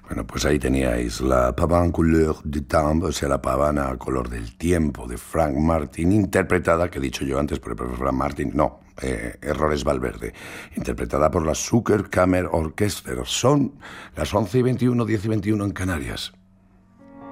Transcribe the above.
Bueno, pues ahí teníais la Pavane couleur du temps, o sea, la pavana a color del tiempo de Frank Martin, interpretada, que he dicho yo antes por el profesor Frank Martin, no, errores Valverde, interpretada por la Zucker Kammer Orchester. Son las 11:21, 10:21 en Canarias.